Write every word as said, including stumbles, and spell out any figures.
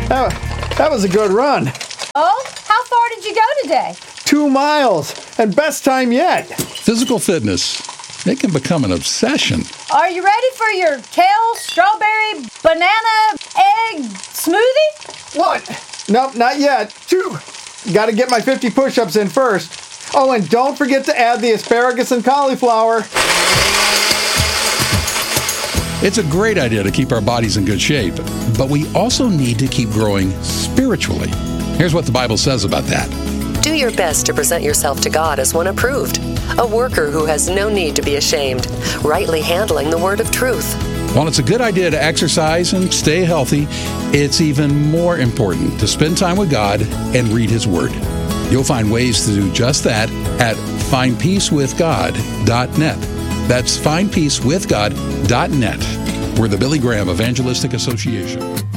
That, that was a good run. Oh, how far did you go today? Two miles, and best time yet. Physical fitness, it can become an obsession. Are you ready for your kale, strawberry, banana, egg smoothie? What? Nope, not yet. Phew. Gotta get my fifty push-ups in first. Oh, and don't forget to add the asparagus and cauliflower. It's a great idea to keep our bodies in good shape, but we also need to keep growing spiritually. Here's what the Bible says about that. Do your best to present yourself to God as one approved, a worker who has no need to be ashamed, rightly handling the word of truth. While it's a good idea to exercise and stay healthy, it's even more important to spend time with God and read His Word. You'll find ways to do just that at find peace with god dot net. That's find peace with god dot net. We're the Billy Graham Evangelistic Association.